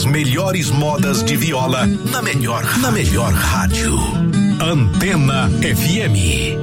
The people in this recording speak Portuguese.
melhores modas de viola na melhor rádio. Antena FM.